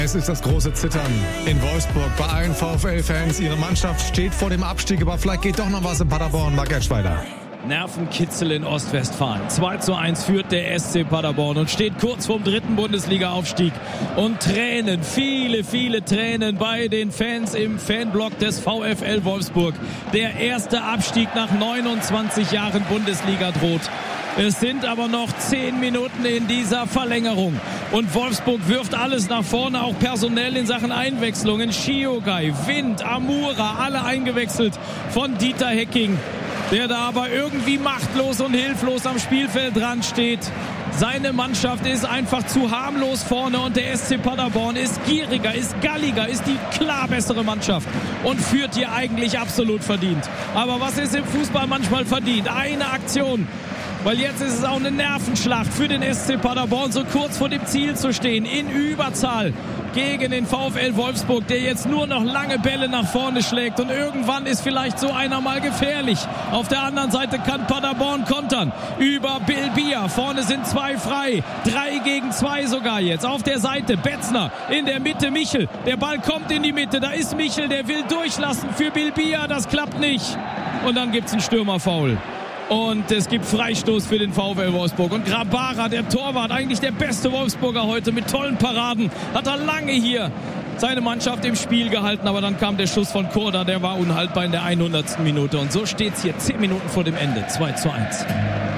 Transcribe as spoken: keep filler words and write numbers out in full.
Es ist das große Zittern in Wolfsburg bei allen VfL-Fans. Ihre Mannschaft steht vor dem Abstieg, aber vielleicht geht doch noch was in Paderborn. Marc Eschweiler. Nervenkitzel in Ostwestfalen. zwei zu eins führt der S C Paderborn und steht kurz vorm dritten Bundesliga-Aufstieg. Und Tränen, viele, viele Tränen bei den Fans im Fanblock des VfL Wolfsburg. Der erste Abstieg nach neunundzwanzig Jahren Bundesliga droht. Es sind aber noch zehn Minuten in dieser Verlängerung. Und Wolfsburg wirft alles nach vorne, auch personell in Sachen Einwechslungen. Shiogai, Wind, Amura, alle eingewechselt von Dieter Hecking, der da aber irgendwie machtlos und hilflos am Spielfeld dran steht. Seine Mannschaft ist einfach zu harmlos vorne und der S C Paderborn ist gieriger, ist galliger, ist die klar bessere Mannschaft und führt hier eigentlich absolut verdient. Aber was ist im Fußball manchmal verdient? Eine Aktion. Weil jetzt ist es auch eine Nervenschlacht für den S C Paderborn, so kurz vor dem Ziel zu stehen, in Überzahl gegen den VfL Wolfsburg, der jetzt nur noch lange Bälle nach vorne schlägt. Und irgendwann ist vielleicht so einer mal gefährlich. Auf der anderen Seite kann Paderborn kontern über Bilbia. Vorne sind zwei frei, drei gegen zwei sogar jetzt. Auf der Seite Betzner, in der Mitte Michel. Der Ball kommt in die Mitte, da ist Michel, der will durchlassen für Bilbia, das klappt nicht. Und dann gibt es einen Stürmerfoul. Und es gibt Freistoß für den VfL Wolfsburg. Und Grabara, der Torwart, eigentlich der beste Wolfsburger heute mit tollen Paraden, hat er lange hier seine Mannschaft im Spiel gehalten. Aber dann kam der Schuss von Korda, der war unhaltbar in der hundertsten Minute. Und so steht es hier zehn Minuten vor dem Ende. zwei zu eins.